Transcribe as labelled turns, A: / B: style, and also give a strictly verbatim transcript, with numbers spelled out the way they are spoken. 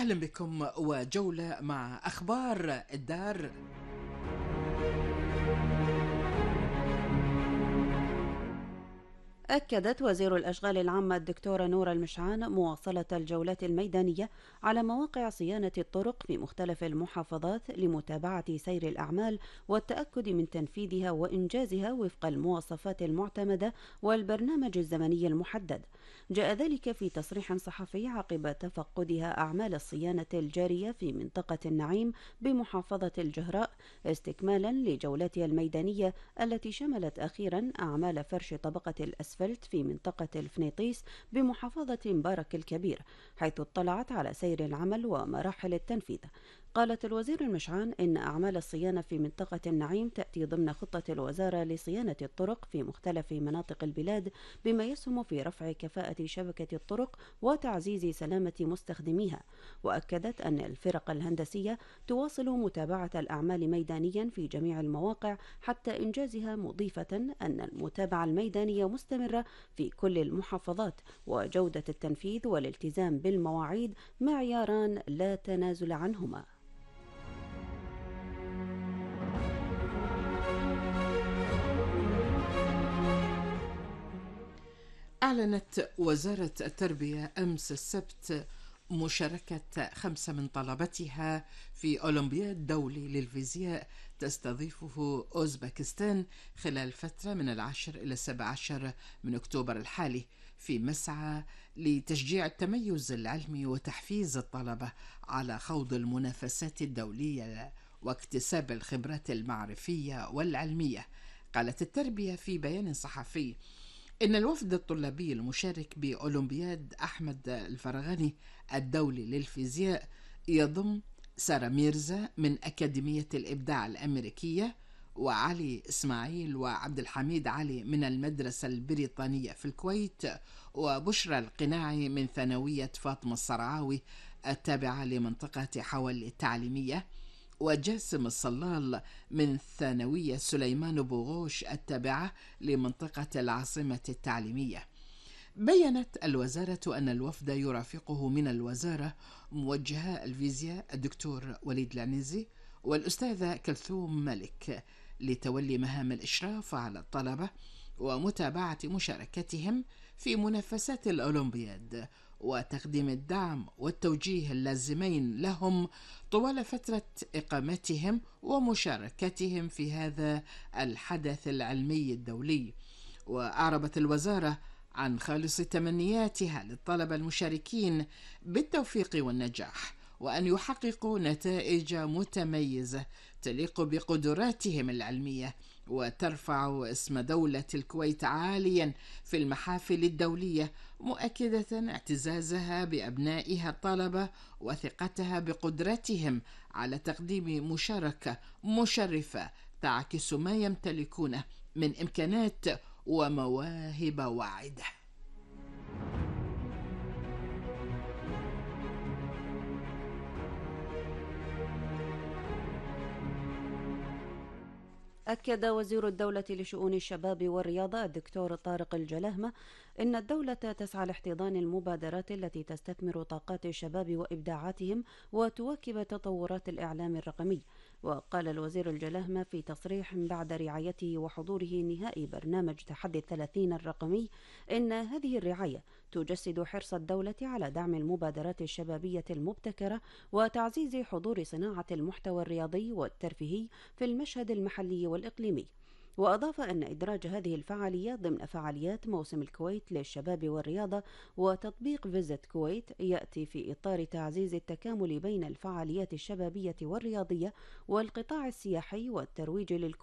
A: أهلا بكم وجولة مع أخبار الدار.
B: أكدت وزير الأشغال العامة الدكتورة نورة المشعان مواصلة الجولات الميدانية على مواقع صيانة الطرق في مختلف المحافظات لمتابعة سير الأعمال والتأكد من تنفيذها وإنجازها وفق المواصفات المعتمدة والبرنامج الزمني المحدد. جاء ذلك في تصريح صحفي عقب تفقدها أعمال الصيانة الجارية في منطقة النعيم بمحافظة الجهراء استكمالا لجولاتها الميدانية التي شملت أخيرا أعمال فرش طبقة الأسفل في منطقة الفنيطيس بمحافظة مبارك الكبير، حيث اطلعت على سير العمل ومراحل التنفيذ. قالت الوزير المشعان إن أعمال الصيانة في منطقة النعيم تأتي ضمن خطة الوزارة لصيانة الطرق في مختلف مناطق البلاد، بما يسهم في رفع كفاءة شبكة الطرق وتعزيز سلامة مستخدميها. وأكدت أن الفرق الهندسية تواصل متابعة الأعمال ميدانيا في جميع المواقع حتى إنجازها، مضيفة أن المتابعة الميدانية مستمرة في كل المحافظات، وجودة التنفيذ والالتزام بالمواعيد معياران لا تنازل عنهما.
A: أعلنت وزارة التربية أمس السبت مشاركة خمسة من طلبتها في أولمبياد دولي للفيزياء تستضيفه أوزبكستان خلال فترة من العاشر إلى السابع عشر من أكتوبر الحالي، في مسعى لتشجيع التميز العلمي وتحفيز الطلبة على خوض المنافسات الدولية واكتساب الخبرات المعرفية والعلمية. قالت التربية في بيان صحفي إن الوفد الطلابي المشارك بأولمبياد أحمد الفرغاني الدولي للفيزياء يضم سارة ميرزا من أكاديمية الإبداع الأمريكية، وعلي إسماعيل وعبد الحميد علي من المدرسة البريطانية في الكويت، وبشرى القناعي من ثانوية فاطمة الصرعاوي التابعة لمنطقة حول التعليمية، وجاسم الصلال من ثانوية سليمان بوغوش التابعة لمنطقة العاصمة التعليمية. بيّنت الوزارة أن الوفد يرافقه من الوزارة موجها الفيزياء الدكتور وليد العنيزي والأستاذة كلثوم مالك لتولي مهام الإشراف على الطلبة ومتابعة مشاركتهم في منافسات الأولمبياد وتقديم الدعم والتوجيه اللازمين لهم طوال فترة إقامتهم ومشاركتهم في هذا الحدث العلمي الدولي. وأعربت الوزارة عن خالص تمنياتها للطلبة المشاركين بالتوفيق والنجاح، وأن يحققوا نتائج متميزة تليق بقدراتهم العلمية وترفع اسم دولة الكويت عاليا في المحافل الدولية، مؤكدة اعتزازها بأبنائها الطلبة وثقتها بقدرتهم على تقديم مشاركة مشرفة تعكس ما يمتلكونه من إمكانات ومواهب واعدة.
B: أكد وزير الدولة لشؤون الشباب والرياضة الدكتور طارق الجلاهمة إن الدولة تسعى لاحتضان المبادرات التي تستثمر طاقات الشباب وإبداعاتهم وتواكب تطورات الإعلام الرقمي. وقال الوزير الجلاهمة في تصريح بعد رعايته وحضوره نهائي برنامج تحدي الثلاثين الرقمي إن هذه الرعاية تجسد حرص الدولة على دعم المبادرات الشبابية المبتكرة وتعزيز حضور صناعة المحتوى الرياضي والترفيهي في المشهد المحلي والإقليمي. وأضاف أن إدراج هذه الفعالية ضمن فعاليات موسم الكويت للشباب والرياضة وتطبيق فيزت كويت يأتي في إطار تعزيز التكامل بين الفعاليات الشبابية والرياضية والقطاع السياحي والترويج للكويت